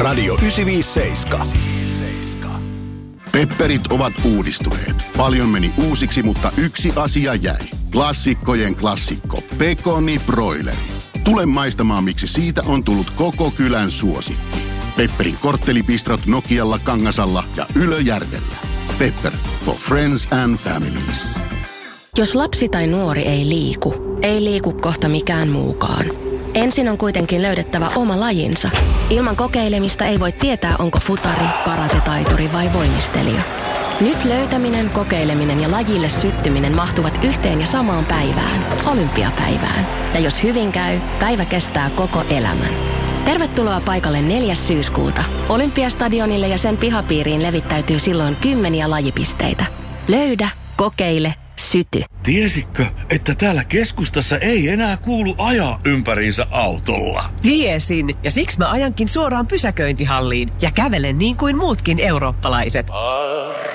Radio 957. Pepperit ovat uudistuneet. Paljon meni uusiksi, mutta yksi asia jäi. Klassikkojen klassikko. Pekoni broileri. Tule maistamaan, miksi siitä on tullut koko kylän suosikki. Pepperin korttelipistrot Nokialla, Kangasalla ja Ylöjärvellä. Pepper for friends and families. Jos lapsi tai nuori ei liiku kohta mikään muukaan. Ensin on kuitenkin löydettävä oma lajinsa. Ilman kokeilemista ei voi tietää, onko futari, karatetaituri vai voimistelija. Nyt löytäminen, kokeileminen ja lajille syttyminen mahtuvat yhteen ja samaan päivään, olympiapäivään. Ja jos hyvin käy, päivä kestää koko elämän. Tervetuloa paikalle 4. syyskuuta. Olympiastadionille ja sen pihapiiriin levittäytyy silloin kymmeniä lajipisteitä. Löydä, kokeile, syty. Tiesitkö, että täällä keskustassa ei enää kuulu ajaa ympäriinsä autolla? Tiesin, ja siksi mä ajankin suoraan pysäköintihalliin ja kävelen niin kuin muutkin eurooppalaiset.